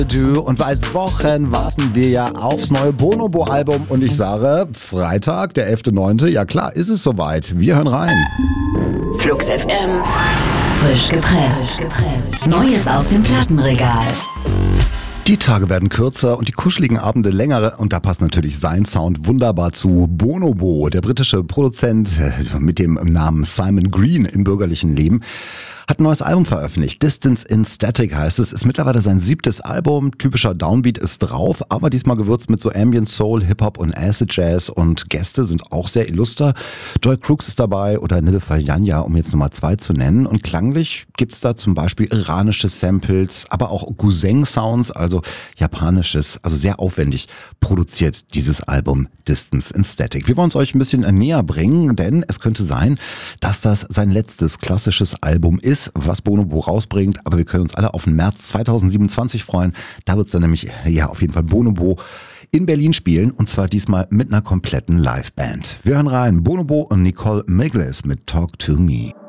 Und seit Wochen warten wir ja aufs neue Bonobo-Album und ich sage, Freitag, der 11.9., ja klar, ist es soweit. Wir hören rein. Flux FM, frisch gepresst. Neues aus dem Plattenregal. Die Tage werden kürzer und die kuscheligen Abende länger und da passt natürlich sein Sound wunderbar zu. Bonobo, der britische Produzent mit dem Namen Simon Green im bürgerlichen Leben, hat ein neues Album veröffentlicht. Distance in Static heißt es. Ist mittlerweile sein 7. Album. Typischer Downbeat ist drauf, aber diesmal gewürzt mit so Ambient Soul, Hip-Hop und Acid Jazz und Gäste sind auch sehr illuster. Joy Crooks ist dabei oder Nilüfer Yanya, um jetzt Nummer 2 zu nennen. Und klanglich gibt's da zum Beispiel iranische Samples, aber auch Guzheng-Sounds, also japanisches, also sehr aufwendig produziert dieses Album Distance in Static. Wir wollen es euch ein bisschen näher bringen, denn es könnte sein, dass das sein letztes klassisches Album ist, was Bonobo rausbringt, aber wir können uns alle auf den März 2027 freuen. Da wird es dann nämlich, ja, auf jeden Fall Bonobo in Berlin spielen und zwar diesmal mit einer kompletten Liveband. Wir hören rein, Bonobo und Nicole Miglis mit Talk to Me.